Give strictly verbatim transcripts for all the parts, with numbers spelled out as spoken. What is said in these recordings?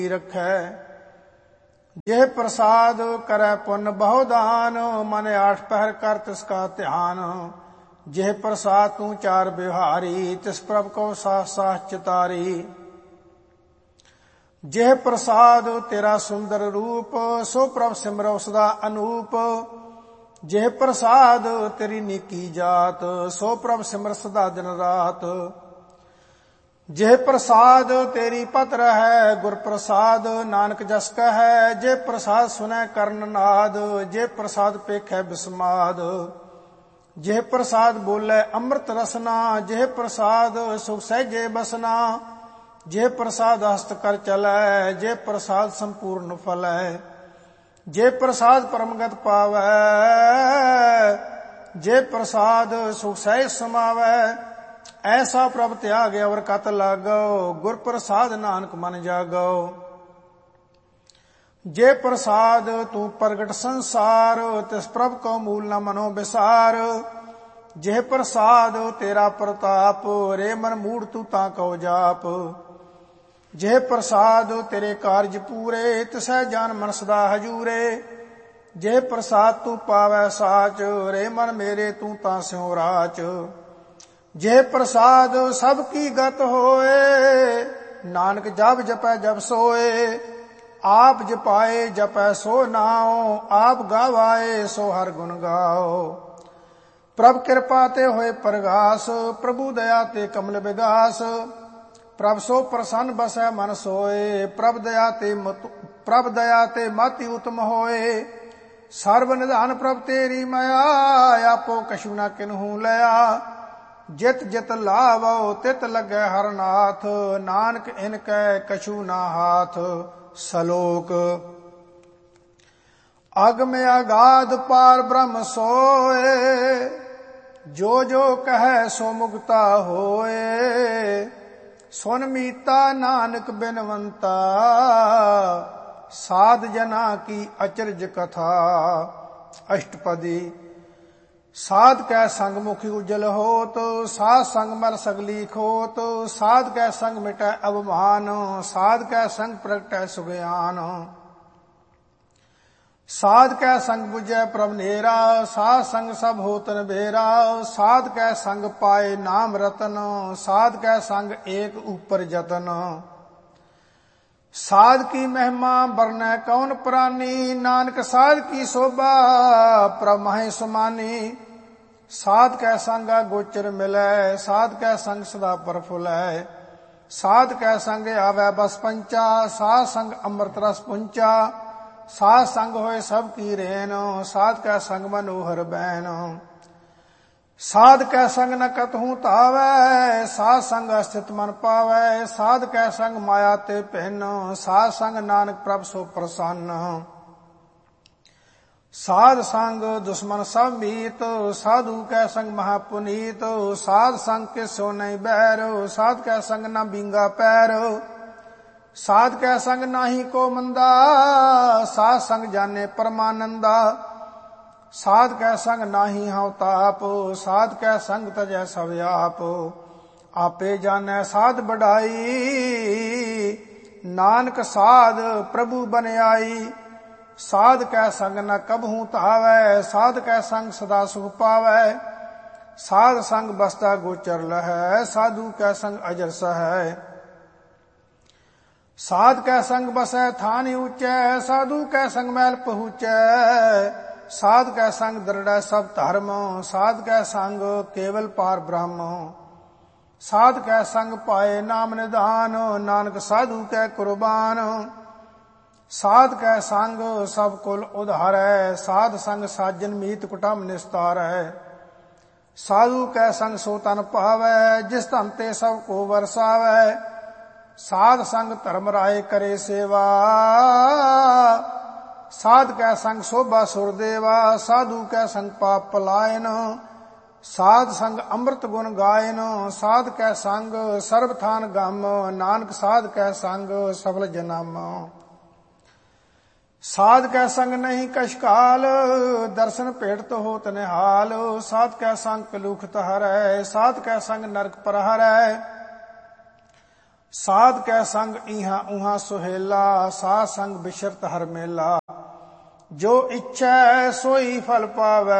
रखै। जेह प्रसाद करे पुण्य बहु दान, मन आठ पहर कर तिसका ध्यान। जेह प्रसाद तू चार बिहारी, तिस प्रभ को साथ साथ चितारी। जेह प्रसाद तेरा सुंदर रूप, सो प्रभ सिमरौ सदा अनूप। जेह प्रसाद तेरी नीकी जात, सो प्रभ सिमर सदा दिन रात। जेह प्रसाद तेरी पत रहै, गुर प्रसाद नानक जस कहै। जे प्रसाद सुनै कर्ण नाद, जे प्रसाद पेखै बिस्माद। जेह प्रसाद बोले अमृत रसना, जेह प्रसाद सुख सहजे बसना। जेह प्रसाद हस्त कर चलै, जे प्रसाद संपूर्ण फलै। जे प्रसाद परमगत पावै, जे प्रसाद सुख सहज समावै। ऐसा प्रभ त्याग अवर कत लागो, गुर प्रसाद नानक मन जागो। जे प्रसाद तू प्रगट संसार, तिस प्रभ को मूल न मनो विसार। जेह प्रसाद तेरा प्रताप, रे मन मूढ़ तू ता कहो जाप। जेह प्रसाद तेरे कारज पूरे, तिसै जान मन सदा हजूरे। जेह प्रसाद तू पावै साच, रे मन मेरे तू ता स्यों राच। जेह प्रसाद सब की गत होए, नानक जप जपै जब सोए। आप जपाए जपै सो नाओ, आप गावाए सो हर गुण गाओ। प्रभ कृपा ते होए प्रगास, प्रभु दया ते कमल विगास। प्रभ सो प्रसन्न बसै मन सोए, प्रभ दया ते मत प्रभ दया ते मति उत्तम होए। सर्व निधान प्रभ तेरी माया, आपो कछु न किन्हू लया। जित जित लावो तित लगे हरनाथ, नानक इनकै कछु ना हाथ। सलोक अगम अगाध पार ब्रह्म सोए, जो जो कहे सो मुक्ता होए। सुन मीता नानक बिनवंता, साध जना की अचरज कथा। अष्टपदी साध कै संग मुखी उज्जल होत, साध संग मल सगली खोत। साध कै संग मिटै अवमान, साध कै संग प्रगटै सुज्ञान। साध कै संग बुझै प्रभ नेरा, साध संग सब होत नबेरा। साध कै संग पाए नाम रतन, साध कै संग एक ऊपर जतन। साध की महिमा बरनै कौन प्राणी, नानक साध की शोभा प्रभ महि सुमानी। साध कै संग गोचर मिलै, साध कै संग सदा प्रफुल्लै। साध कै संग आवै बस पंचा, साध संग अमृत रस पुंचा। साध संग होए सब की रेन, साध कै संग मनोहर बैन। साध कै संग न कतहु तावै, साध संग स्थित मन पावै। साध कै संग माया ते भिन्न, साध संग नानक प्रभ सो प्रसन्न। साध संग दुश्मन सब मीत, साधु कै संग महापुनीत। साध संग के सो नहीं बैर, साध कै संग न बिंगा पैर। साध कै संग नाही को मंदा, साध संग जाने परमानंदा। साध कै संग नाही हव ताप, साध कै संग तजै सब आप। आपे जानै साध बढ़ाई, नानक साध प्रभु बन आई। साध कै संग न कबहू तावै, साध कै संग सदा सुख पावै। साध संग बसता गोचर लहै, साधु कै संग अजर सहै। साध कै संग बसै थानी ऊंचै, साधु कै संग मैल पहुँचै। साध कै संग दृढ़ै सब धर्म, साध कै संग केवल पार ब्रह्म। साध कै संग पाए नाम निधान, नानक साधु कै कुर्बान। साध कै संग सब कुल उधारै, साध संग साजन मीत कुटुंब निस्तारै। साधु कै संग सो तन पावै, जिस तन ते सब को वरसावै। साध संग धर्म राय करे सेवा, साध कै संग शोभा सुरदेवा। साधु कै संग पाप पलायन, साध संग अमृत गुण गायन। साध कै संग सर्वथान गम, नानक साध कै संग सफल जन्म। साध कै संग नहीं कशकाल, दर्शन भेट होत निहाल। साध कै संग कलूख हरै, साध कै संग नरक पर हरै। ਸਾਧ ਕੈ ਸੰਗ ਇਹਾਂ ਉਹਾਂ ਸੁਹੇਲਾ, ਸਾਧ ਸੰਗ ਬਿਸ਼ਰਤ ਹਰ ਮੇਲਾ। ਜੋ ਇੱਛੈ ਸੋਈ ਫਲ ਪਾਵੈ,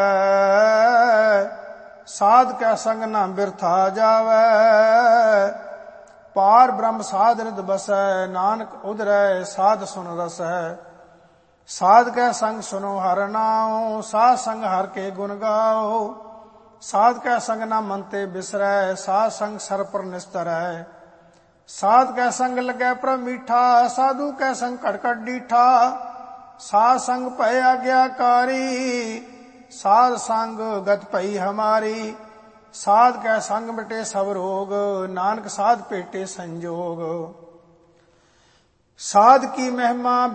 ਸਾਧ ਕੈ ਸੰਗ ਨਾ ਬਿਰਥਾ ਜਾਵੈ। ਪਾਰ ਬ੍ਰਹਮ ਸਾਧ ਰਿਦ ਬਸੈ, ਨਾਨਕ ਉਧਰੈ ਸਾਧ ਸੁਨ ਰਸੈ। ਸਾਧ ਕੈ ਸੰਗ ਸੁਨੋ ਹਰਿ ਨਾਉ, ਸਾਧ ਸੰਗ ਹਰਿ ਕੇ ਗੁਣ ਗਾਓ। ਸਾਧ ਕੈ ਸੰਗ ਨਾ ਮਨ ਤੇ ਬਿਸਰੈ, ਸਾਧ ਸੰਗ ਸਰ ਪਰ ਨਿਸਤਰੈ। ਸਾਧ ਕੈ ਸੰਗ ਲੱਗੈ ਪ੍ਰਭ ਮੀਠਾ, ਸਾਧੂ ਕੈ ਸੰਗ ਘਟ ਘਟ ਡੀਠਾ। ਸਾਧ ਸੰਗ ਭੈ ਆਗਿਆਕਾਰੀ, ਸਾਧ ਸੰਗ ਗਤ ਭਈ ਹਮਾਰੀ। ਸਾਧ ਕੈ ਸੰਗ ਮਿਟੇ ਸਭ ਰੋਗ, ਨਾਨਕ ਸਾਧ ਭੇਟੇ ਸੰਜੋਗ। ਸਾਧ ਕੀ ਮਹਿਮਾ